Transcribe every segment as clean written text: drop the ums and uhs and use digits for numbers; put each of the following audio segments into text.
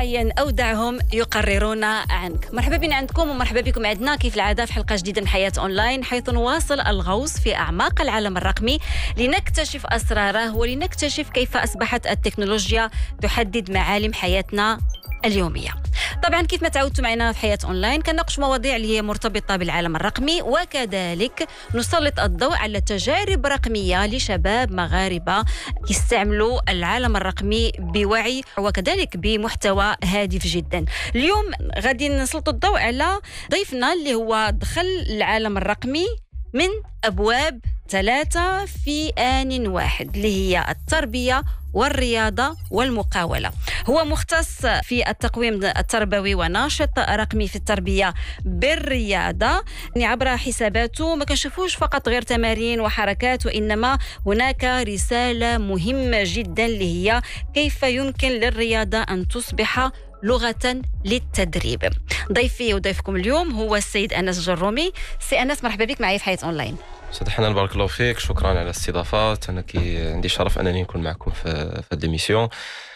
عين أو دعهم يقررون عنك. مرحبا بنا عندكم ومرحبا بكم عندنا كيف العادة في حلقة جديدة من حياة أونلاين، حيث نواصل الغوص في أعماق العالم الرقمي لنكتشف أسراره ولنكتشف كيف أصبحت التكنولوجيا تحدد معالم حياتنا اليومية. طبعا كيف ما تعودتوا معنا في حياة أونلاين كنناقش مواضيع اللي هي مرتبطة بالعالم الرقمي، وكذلك نسلط الضوء على تجارب رقمية لشباب مغاربة يستعملوا العالم الرقمي بوعي وكذلك بمحتوى هادف جدا. اليوم غادي نسلط الضوء على ضيفنا اللي هو دخل العالم الرقمي من أبواب 3 في آن واحد، اللي هي التربية والرياضة والمقاولة. هو مختص في التقويم التربوي وناشط رقمي في التربية بالرياضة. يعني عبر حساباته ما كنشوفوش فقط غير تمارين وحركات، وإنما هناك رسالة مهمة جدا اللي هي كيف يمكن للرياضة أن تصبح لغة للتدريب. ضيفي وضيفكم اليوم هو السيد أنس جرومي. سي أنس، مرحبا بك معي في حياة أونلاين. سيد حنان، بارك الله فيك، شكرا على الاستضافة. أنا عندي شرف أنني نكون معكم في هذه الإيميسيون.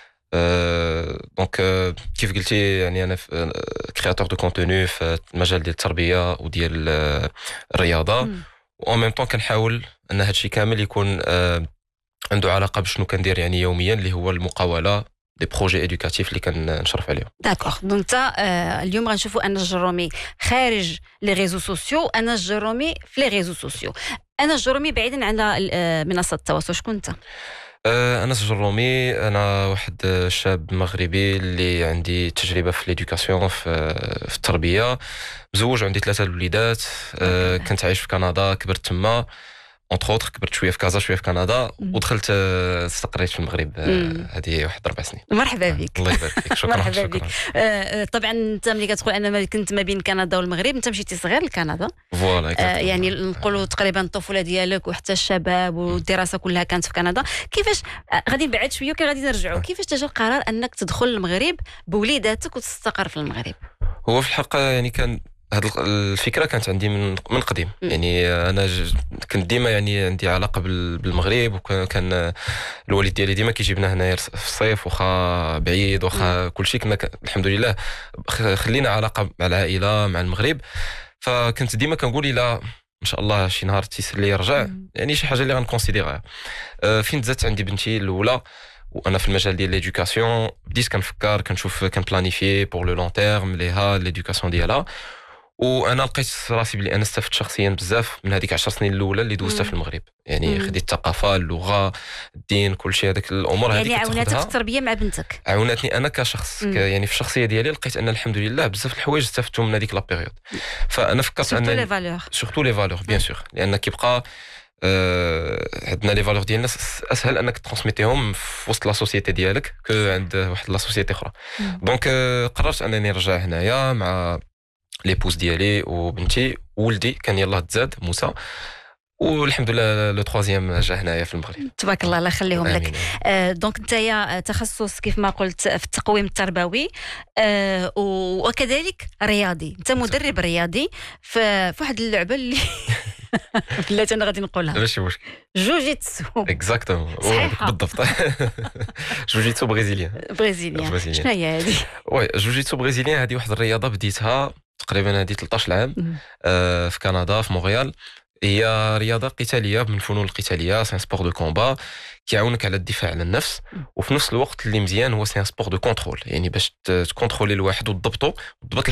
دونك كيف قلتي، يعني أنا كرياتور دو كونتوني في المجال ديال التربية وديال الرياضة، وأن ميم طون كنحاول أن هذا الشيء كامل يكون عنده علاقة بشنو كندير يعني يوميا، اللي هو المقاولة دي بروجي إدوكاتيف اللي كنشرف عليهم. داكوغ. دونك انت اليوم غنشوفوا أنس جرومي خارج لي ريزو سوسيو، أنس جرومي في لي ريزو سوسيو. أنس جرومي بعيدا عن منصة التواصل، شكون انت؟ أنس جرومي، أنا واحد شاب مغربي اللي عندي تجربة في الإدوكاسيون في التربية، مزوج، عندي 3 الوليدات. كنت عايش في كندا، كبرت تما اونتر اوتر، كبرت شويه في كازا شويه في كندا، ودخلت استقريت في المغرب هذه واحد 4 سنين. مرحبا بك. الله يبارك فيك. شكرا. مرحبا بك. طبعا انت ملي كتقول انا كنت ما بين كندا والمغرب، انت مشيتي صغير لكندا. فوالا يعني نقولوا تقريبا الطفوله ديالك وحتى الشباب والدراسه كلها كانت في كندا. كيفاش غادي نبعد شويه غادي نرجعوا، كيفاش تجا القرار انك تدخل المغرب بوليداتك وتستقر في المغرب؟ هو في الحقيقه يعني كان هذه الفكره كانت عندي من قديم. يعني انا كنت ديما يعني عندي علاقه بالمغرب، وكان الوالد ديالي ديما كيجيبنا هنايا في الصيف، واخا بعيد واخا كلشي كنا الحمد لله خلينا علاقه مع العائله مع المغرب. فكنت ديما كنقول الى ان شاء الله شي نهار تيسر لي يرجع، يعني شي حاجه اللي غنكونسيديرها. فين تزادت عندي بنتي الاولى وانا في المجال ديال ليدوكاسيون، بديت كنفكر كنشوف كنبلانيفي بور لو لون تيرم ليها ليدوكاسيون ديالها. وانا لقيت راسي بلي انا استفدت شخصيا بزاف من هذيك 10 سنين الاولى اللي دوزتها في المغرب. يعني خديت الثقافه، اللغه، الدين، كل شيء، هذاك الامور هذيك. يعني عاوناتك في التربيه مع بنتك؟ عاونتني انا كشخص، يعني في الشخصيه ديالي لقيت ان الحمد لله بزاف الحوايج استفدتهم من هذيك لا بيريود. فانا فكرت ان سورتو لي فالور بيان سور، لان كيبقى عندنا لي فالور ديالنا اسهل انك ترانسميتيهم في وسط لا سوسيتي ديالك كو عند واحد لا سوسيتي اخرى. دونك قررت انني نرجع هنايا مع لي بوز ديالي وبنتي وولدي، كان يلاه تزاد موسى، والحمد لله لو تروازيام جا هنايا في المغرب. تبارك الله، الله يخليهم لك. دونك نتايا تخصص كيف ما قلت في التقويم التربوي، وكذلك رياضي. انت مدرب رياضي في واحد اللعبه اللي بلاتي انا غادي نقولها، ماشي مشكل، جوجيتسو. اكزاكتومون بالضبط. جوجيتسو برازيليان. شنو هي هذه؟ وي، جوجيتسو برازيليان هذه واحد الرياضه بديتها تقريبا هذه 13 عام في كندا في مونريال. هي رياضه قتاليه من الفنون القتاليه، سي ان سبور دو كومبا كيعاونك على الدفاع عن النفس، وفي نفس الوقت اللي مزيان هو سي ان سبور دو كونترول، يعني باش تكونترولي الواحد وتضبطه